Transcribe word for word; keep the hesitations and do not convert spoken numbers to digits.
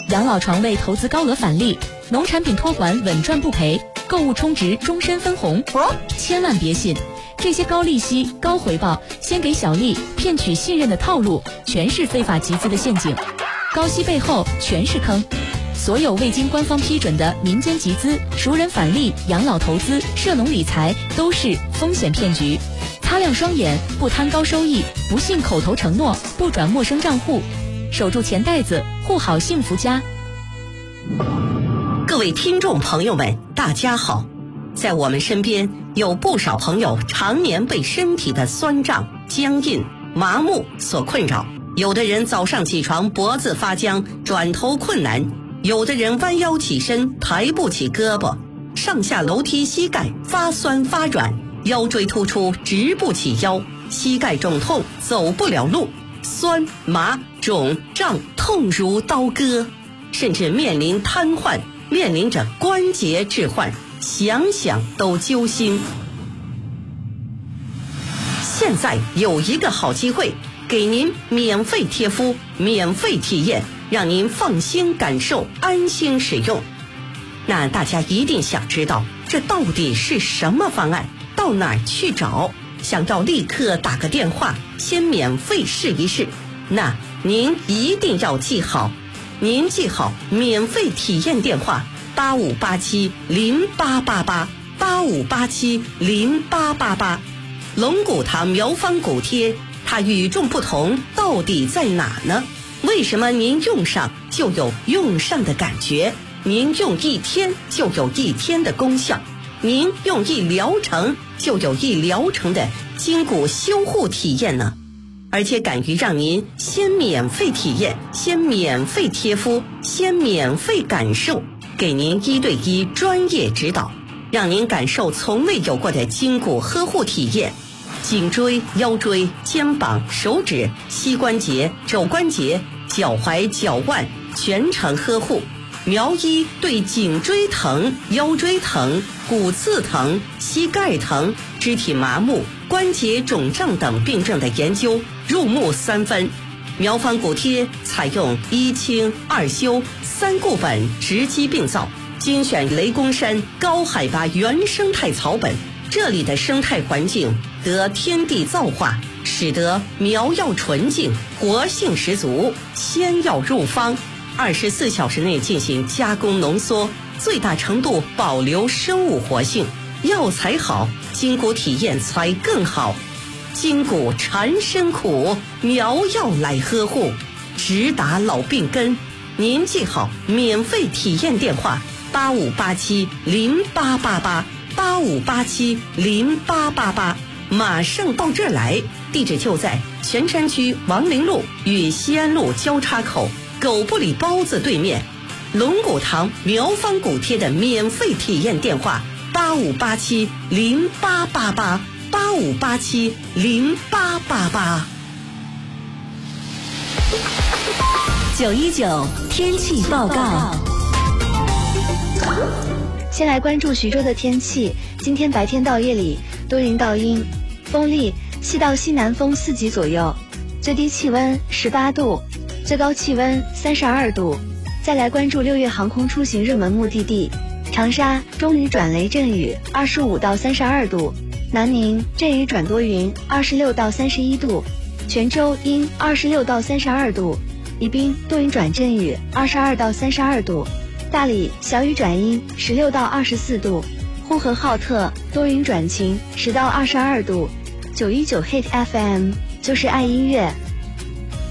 养老床位投资高额返利，农产品托管稳赚不赔，购物充值终身分红。哦，千万别信，这些高利息、高回报、先给小利、骗取信任的套路，全是非法集资的陷阱。高息背后全是坑。所有未经官方批准的民间集资、熟人返利、养老投资、涉农理财都是风险骗局。擦亮双眼，不贪高收益，不信口头承诺，不转陌生账户，守住钱袋子，护好幸福家。 各位听众朋友们，大家好。在我们身边有不少朋友常年被身体的酸胀、僵硬、麻木所困扰，有的人早上起床脖子发僵，转头困难，有的人弯腰起身抬不起胳膊，上下楼梯膝盖发酸发软，腰椎突出直不起腰，膝盖肿痛走不了路，酸麻肿胀痛如刀割，甚至面临瘫痪，面临着关节置换，想想都揪心。现在有一个好机会，给您免费贴敷，免费体验，让您放心感受，安心使用。那大家一定想知道，这到底是什么方案？到哪儿去找？想要立刻打个电话，先免费试一试。那您一定要记好，您记好免费体验电话八五八七零八八八八五八七零八八八。龙骨堂苗方骨贴，它与众不同到底在哪呢？为什么您用上就有用上的感觉？您用一天就有一天的功效，您用一疗程就有一疗程的筋骨修护体验呢？而且敢于让您先免费体验，先免费贴敷，先免费感受，给您一对一专业指导，让您感受从未有过的筋骨呵护体验。颈椎、腰椎、肩膀、手指、膝关节、肘关节、脚踝、脚腕全程呵护。苗医对颈椎疼、腰椎疼、骨刺疼、膝盖疼、肢体麻木、关节肿胀等病症的研究入木三分。苗方骨贴采用一清二修三固本直击病灶，精选雷公山高海拔原生态草本，这里的生态环境得天地造化，使得苗药纯净，活性十足，鲜药入方，二十四小时内进行加工浓缩，最大程度保留生物活性。药材好，筋骨体验才更好。筋骨缠身苦，苗药来呵护，直达老病根。您记好免费体验电话八五八七零八八八八五八七零八八八，马上到这儿来。地址就在泉山区王陵路与西安路交叉口狗不理包子对面。龙骨堂苗方骨贴的免费体验电话八五八七零八八八八五八七零八八八。 九一九天气报告。 先来关注徐州的天气，今天白天到夜里多云到阴，风力西到西南风四级左右，最低气温十八度，最高气温三十二度。再来关注六月航空出行热门目的地，长沙中雨转雷阵雨二十五到三十二度，南宁阵雨转多云二十六到三十一度，泉州阴二十六到三十二度，宜宾多云转阵雨二十二到三十二度，大理小雨转阴十六到二十四度，呼和浩特多云转晴十到二十二度。九一九 Hit F M 就是爱音乐。